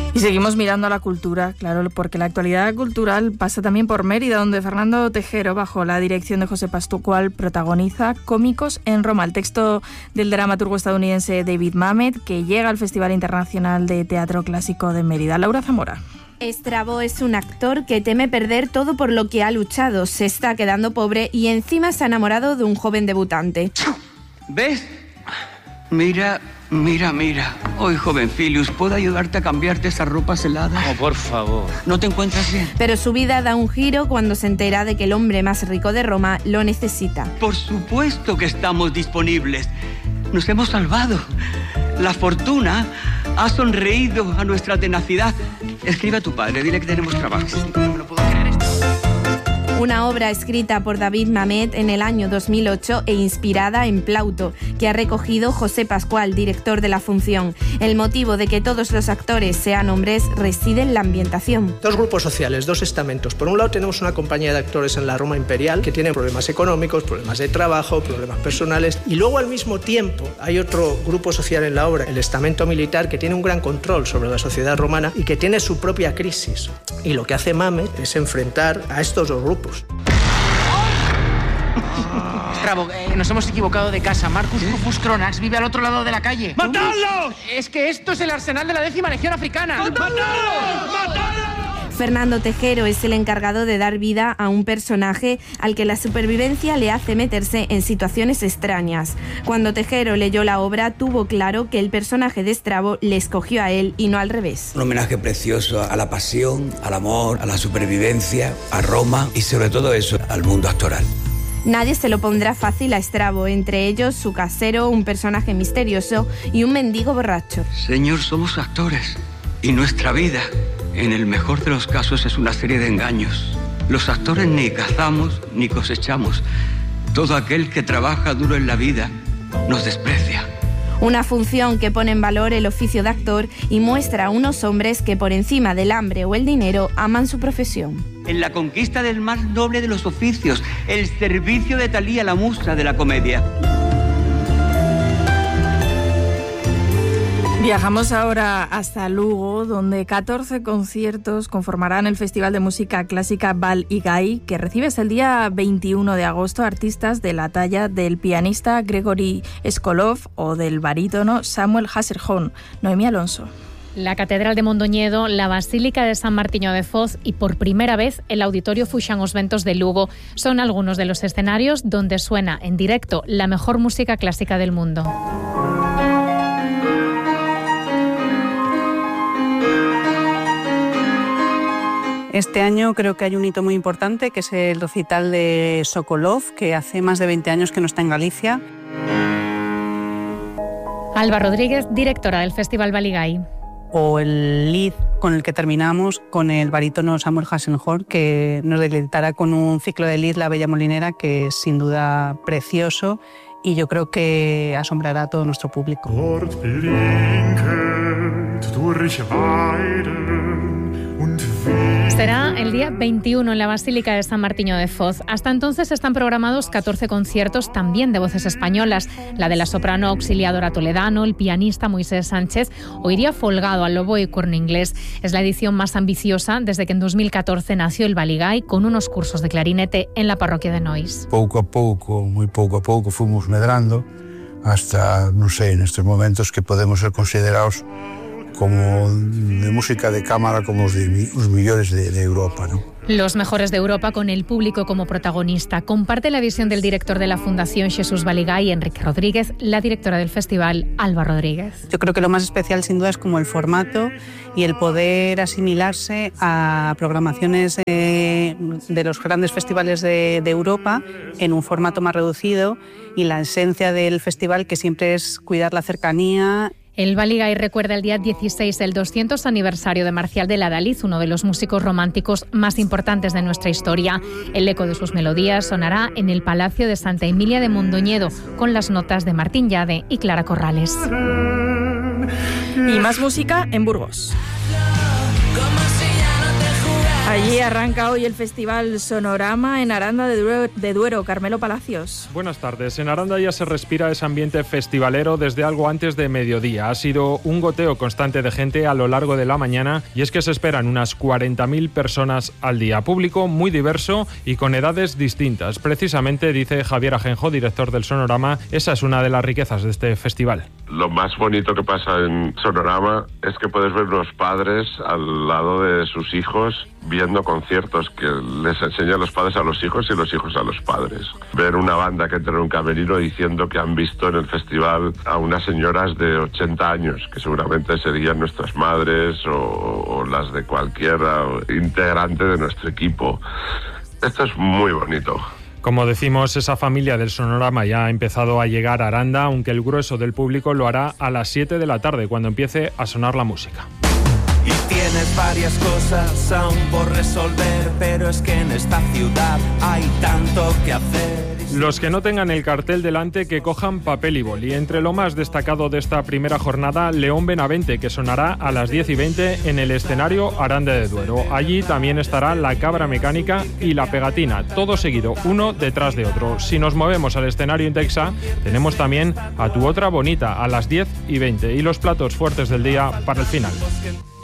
Y seguimos mirando a la cultura, claro, porque la actualidad cultural pasa también por Mérida, donde Fernando Tejero, bajo la dirección de José Pascual, protagoniza Cómicos en Roma, el texto del dramaturgo estadounidense David Mamet, que llega al Festival Internacional de Teatro Clásico de Mérida. Laura Zamora. Estrabo es un actor que teme perder todo por lo que ha luchado, se está quedando pobre y encima se ha enamorado de un joven debutante. ¿Ves? Mira. Hoy, joven Filius, ¿puedo ayudarte a cambiarte esas ropas heladas? Oh, por favor. ¿No te encuentras bien? Pero su vida da un giro cuando se entera de que el hombre más rico de Roma lo necesita. Por supuesto que estamos disponibles. Nos hemos salvado. La fortuna ha sonreído a nuestra tenacidad. Escribe a tu padre, dile que tenemos trabajo. No me lo puedo creer esto. Una obra escrita por David Mamet en el año 2008 e inspirada en Plauto, que ha recogido José Pascual, director de la función. El motivo de que todos los actores sean hombres reside en la ambientación. Dos grupos sociales, dos estamentos. Por un lado tenemos una compañía de actores en la Roma imperial que tienen problemas económicos, problemas de trabajo, problemas personales. Y luego al mismo tiempo hay otro grupo social en la obra, el estamento militar, que tiene un gran control sobre la sociedad romana y que tiene su propia crisis. Y lo que hace Mamet es enfrentar a estos dos grupos. Estrabo, nos hemos equivocado de casa. Marcus Rufus Cronax vive al otro lado de la calle. ¡Matadlos! Es que esto es el arsenal de la 10ª Legión Africana. ¡Matadlos! Fernando Tejero es el encargado de dar vida a un personaje al que la supervivencia le hace meterse en situaciones extrañas. Cuando Tejero leyó la obra, tuvo claro que el personaje de Estrabo le escogió a él y no al revés. Un homenaje precioso a la pasión, al amor, a la supervivencia, a Roma y sobre todo eso, al mundo actoral. Nadie se lo pondrá fácil a Estrabo, entre ellos su casero, un personaje misterioso y un mendigo borracho. Señor, somos actores y nuestra vida, en el mejor de los casos, es una serie de engaños. Los actores ni cazamos ni cosechamos. Todo aquel que trabaja duro en la vida nos desprecia. Una función que pone en valor el oficio de actor y muestra a unos hombres que por encima del hambre o el dinero aman su profesión. En la conquista del más noble de los oficios, el servicio de Talía, la musa de la comedia. Viajamos ahora hasta Lugo, donde 14 conciertos conformarán el Festival de Música Clásica Val Igai, que recibe el día 21 de agosto artistas de la talla del pianista Gregory Skolov o del barítono Samuel Hasselhoff. Noemí Alonso. La Catedral de Mondoñedo, la Basílica de San Martiño de Foz y por primera vez el Auditorio Fuxán Os Ventos de Lugo son algunos de los escenarios donde suena en directo la mejor música clásica del mundo. Este año creo que hay un hito muy importante, que es el recital de Sokolov, que hace más de 20 años que no está en Galicia. Alba Rodríguez, directora del Festival Val Igai. O el lead con el que terminamos, con el barítono Samuel Hasselhoff, que nos deleitará con un ciclo de lead, La Bella Molinera, que es sin duda precioso y yo creo que asombrará a todo nuestro público. Será el día 21 en la Basílica de San Martiño de Foz. Hasta entonces están programados 14 conciertos también de voces españolas. La de la soprano Auxiliadora Toledano, el pianista Moisés Sánchez o Iria Folgado al lobo y cuerno inglés. Es la edición más ambiciosa desde que en 2014 nació el Val Igai con unos cursos de clarinete en la parroquia de Nois. Pouco a pouco, moi pouco a pouco, fomos medrando hasta, non sei, nestes momentos que podemos ser considerados como de música de cámara como os millores de Europa, ¿no? Los mejores de Europa con el público como protagonista. Comparte la visión del director de la Fundación Jesús Val Igai, Enrique Rodríguez, la directora del festival, Alba Rodríguez. Yo creo que lo más especial sin duda es como el formato y el poder asimilarse a programaciones de los grandes festivales de Europa en un formato más reducido y la esencia del festival, que siempre es cuidar la cercanía. El Val Igai recuerda el día 16 el 200 aniversario de Marcial de Ladaliz, uno de los músicos románticos más importantes de nuestra historia. El eco de sus melodías sonará en el Palacio de Santa Emilia de Mondoñedo, con las notas de Martín Llade y Clara Corrales. Y más música en Burgos. Allí arranca hoy el Festival Sonorama en Aranda de Duero. Carmelo Palacios. Buenas tardes. En Aranda ya se respira ese ambiente festivalero desde algo antes de mediodía. Ha sido un goteo constante de gente a lo largo de la mañana y es que se esperan unas 40.000 personas al día. Público muy diverso y con edades distintas. Precisamente, dice Javier Ajenjo, director del Sonorama, esa es una de las riquezas de este festival. Lo más bonito que pasa en Sonorama es que puedes ver los padres al lado de sus hijos viendo conciertos que les enseñan los padres a los hijos y los hijos a los padres. Ver una banda que entra en un camerino diciendo que han visto en el festival a unas señoras de 80 años, que seguramente serían nuestras madres o las de cualquier integrante de nuestro equipo. Esto es muy bonito. Como decimos, esa familia del Sonorama ya ha empezado a llegar a Aranda, aunque el grueso del público lo hará a las 7 de la tarde, cuando empiece a sonar la música. Y tienes varias cosas aún por resolver, pero es que en esta ciudad hay tanto que hacer. Los que no tengan el cartel delante, que cojan papel y boli. Entre lo más destacado de esta primera jornada, León Benavente, que sonará a las 10:20 en el escenario Aranda de Duero. Allí también estará La Cabra Mecánica y La Pegatina, todo seguido, uno detrás de otro. Si nos movemos al escenario Intexa, tenemos también a Tu Otra Bonita a las 10:20 y los platos fuertes del día para el final.